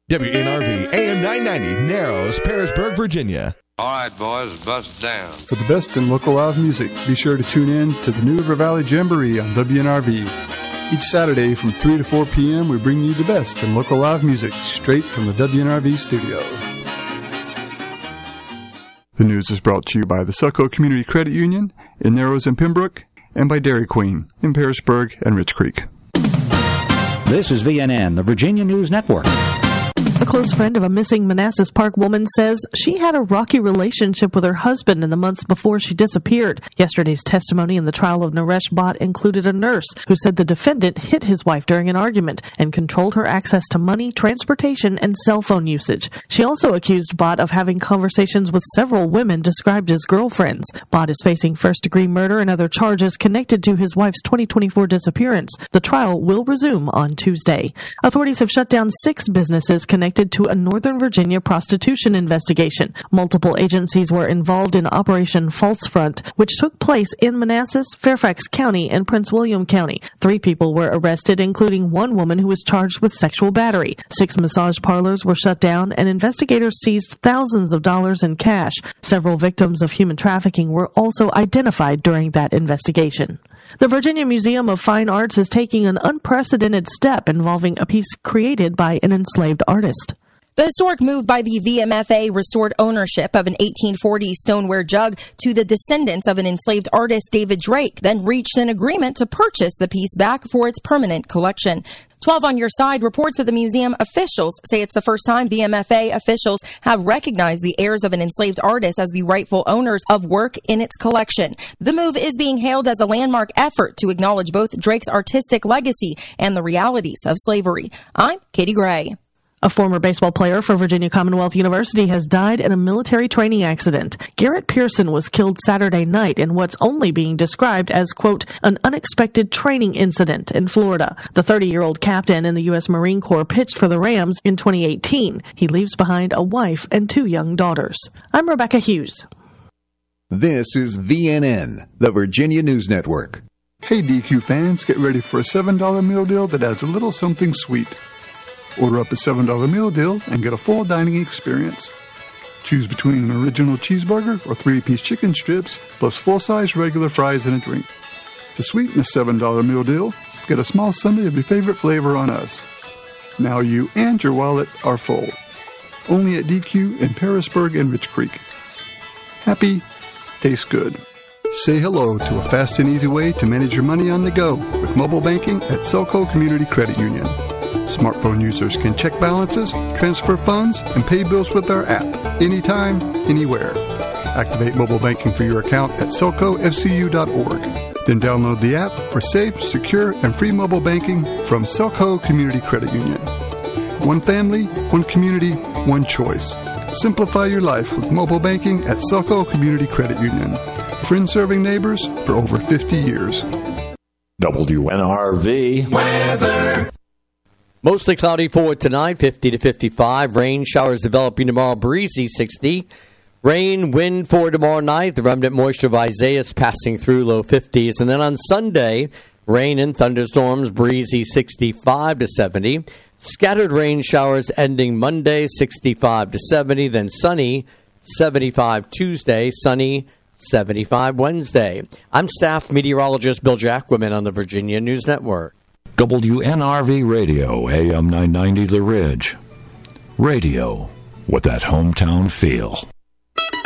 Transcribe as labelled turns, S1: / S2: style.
S1: WNRV AM 990, Narrows, Parisburg, Virginia.
S2: All right, boys, bust down.
S3: For the best in local live music, be sure to tune in to the New River Valley Jamboree on WNRV. Each Saturday from 3 to 4 p.m., we bring you the best in local live music straight from the WNRV studio. The news is brought to you by the Selco Community Credit Union in Narrows and Pembroke, and by Dairy Queen in Parisburg and Rich Creek.
S4: This is VNN, the Virginia News Network.
S5: A close friend of a missing Manassas Park woman says she had a rocky relationship with her husband in the months before she disappeared. Yesterday's testimony in the trial of Naresh Bhatt included a nurse who said the defendant hit his wife during an argument and controlled her access to money, transportation, and cell phone usage. She also accused Bhatt of having conversations with several women described as girlfriends. Bhatt is facing first-degree murder and other charges connected to his wife's 2024 disappearance. The trial will resume on Tuesday. Authorities have shut down 6 businesses connected to a Northern Virginia prostitution investigation. Multiple agencies were involved in Operation False Front, which took place in Manassas, Fairfax County, and Prince William County. 3 people were arrested, including one woman who was charged with sexual battery. 6 massage parlors were shut down, and investigators seized thousands of dollars in cash. Several victims of human trafficking were also identified during that investigation. The Virginia Museum of Fine Arts is taking an unprecedented step involving a piece created by an enslaved artist.
S6: The historic move by the VMFA restored ownership of an 1840 stoneware jug to the descendants of an enslaved artist, David Drake, then reached an agreement to purchase the piece back for its permanent collection. 12 on Your Side reports that the museum officials say it's the first time VMFA officials have recognized the heirs of an enslaved artist as the rightful owners of work in its collection. The move is being hailed as a landmark effort to acknowledge both Drake's artistic legacy and the realities of slavery. I'm Katie Gray.
S5: A former baseball player for Virginia Commonwealth University has died in a military training accident. Garrett Pearson was killed Saturday night in what's only being described as, quote, an unexpected training incident in Florida. The 30-year-old captain in the U.S. Marine Corps pitched for the Rams in 2018. He leaves behind a wife and 2 young daughters. I'm Rebecca Hughes.
S7: This is VNN, the Virginia News Network.
S3: Hey DQ fans, get ready for a $7 meal deal that adds a little something sweet. Order up a $7 meal deal and get a full dining experience. Choose between an original cheeseburger or 3-piece chicken strips, plus full-size regular fries and a drink. To sweeten the $7 meal deal, get a small sundae of your favorite flavor on us. Now you and your wallet are full. Only at DQ in Parisburg and Rich Creek. Happy, tastes good. Say hello to a fast and easy way to manage your money on the go with mobile banking at Selco Community Credit Union. Smartphone users can check balances, transfer funds, and pay bills with our app anytime, anywhere. Activate mobile banking for your account at selcofcu.org. Then download the app for safe, secure, and free mobile banking from Selco Community Credit Union. One family, one community, one choice. Simplify your life with mobile banking at Selco Community Credit Union. Friend-serving neighbors for over 50 years.
S8: WNRV weather. Mostly cloudy for tonight, 50 to 55. Rain showers developing tomorrow, breezy 60. Rain, wind for tomorrow night. The remnant moisture of Isaiah's passing through, low 50s. And then on Sunday, rain and thunderstorms, breezy 65 to 70. Scattered rain showers ending Monday, 65 to 70. Then sunny, 75 Tuesday, sunny 75 Wednesday. I'm staff meteorologist Bill Jacquemin on the Virginia News Network.
S9: WNRV Radio, AM 990 The Ridge. Radio with that hometown feel.